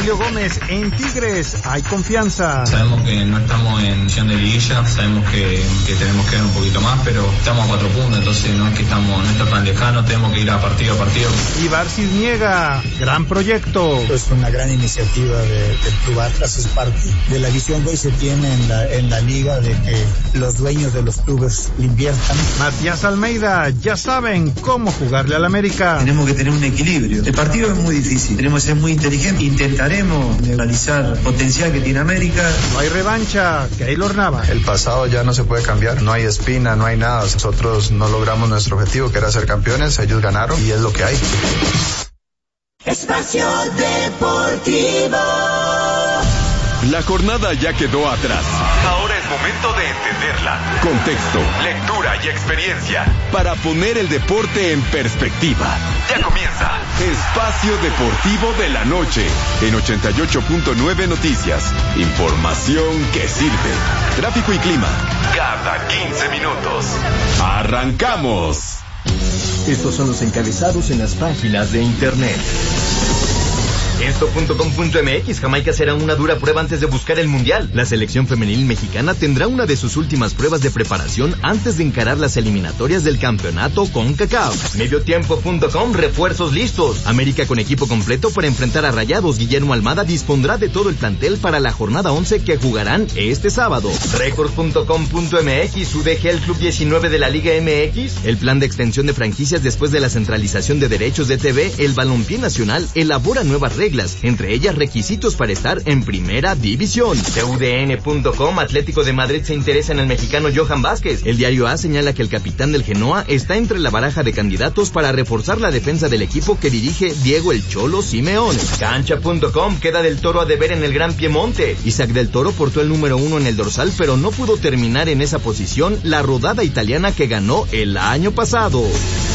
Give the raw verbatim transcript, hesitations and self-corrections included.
Emilio Gómez, en Tigres hay confianza. Sabemos que no estamos en misión de liguilla, sabemos que, que tenemos que ver un poquito más, pero estamos a cuatro puntos, entonces no es que estamos, no está tan lejano, tenemos que ir a partido a partido. Ibar Cisniega, gran proyecto. Es una gran iniciativa de, del Club Atlas, es parte de la visión que hoy se tiene en la, en la liga de que los dueños de los clubes inviertan. Matías Almeida, ya saben cómo jugarle al América. Tenemos que tener un equilibrio. El partido es muy difícil, tenemos que ser muy inteligentes. Intentaremos neutralizar el potencial que tiene América. No hay revancha, Keylor Navas. El pasado ya no se puede cambiar, no hay espina, no hay nada. Nosotros no logramos nuestro objetivo, que era ser campeones, ellos ganaron y es lo que hay. Espacio Deportivo. La jornada ya quedó atrás. Ahora es momento de entenderla. Contexto, lectura y experiencia. Para poner el deporte en perspectiva. Ya comienza Espacio Deportivo de la Noche en ochenta y ocho punto nueve Noticias. Información que sirve. Tráfico y clima. Cada quince minutos. ¡Arrancamos! Estos son los encabezados en las páginas de internet. Esto punto com punto m x, Jamaica será una dura prueba antes de buscar el Mundial. La selección femenil mexicana tendrá una de sus últimas pruebas de preparación antes de encarar las eliminatorias del campeonato CONCACAF. Mediotiempo punto com, refuerzos listos. América con equipo completo para enfrentar a Rayados. Guillermo Almada dispondrá de todo el plantel para la jornada once que jugarán este sábado. Record punto com punto m x, U D G el Club diecinueve de la Liga M X. El plan de extensión de franquicias después de la centralización de derechos de T V, el Balompié Nacional elabora nuevas reglas. Entre ellas requisitos para estar en primera división. T U D N punto com, Atlético de Madrid se interesa en el mexicano Johan Vázquez. El diario A señala que el capitán del Genoa está entre la baraja de candidatos para reforzar la defensa del equipo que dirige Diego el Cholo Simeone. Cancha punto com, queda del Toro a deber en el Gran Piemonte. Isaac del Toro portó el número uno en el dorsal, pero no pudo terminar en esa posición la rodada italiana que ganó el año pasado.